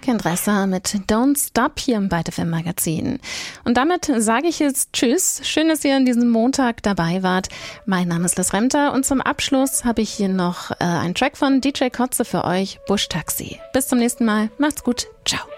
Weekend Dresser mit Don't Stop hier im Byte FM Magazin. Und damit sage ich jetzt Tschüss. Schön, dass ihr an diesem Montag dabei wart. Mein Name ist Liz Remter und zum Abschluss habe ich hier noch einen Track von DJ Kotze für euch, Busch Taxi. Bis zum nächsten Mal. Macht's gut. Ciao.